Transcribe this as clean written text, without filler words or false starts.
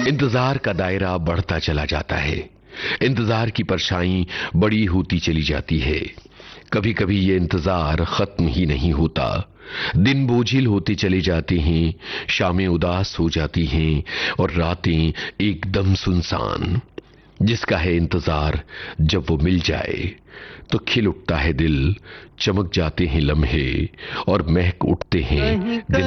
इंतजार का दायरा बढ़ता चला जाता है। इंतजार की परछाई बड़ी होती चली जाती है। कभी कभी ये इंतजार खत्म ही नहीं होता। दिन बोझिल होते चले जाते हैं, शामें उदास हो जाती हैं और रातें एकदम सुनसान। जिसका है इंतजार, जब वो मिल जाए तो खिल उठता है दिल, चमक जाते हैं लम्हे और महक उठते हैं दिन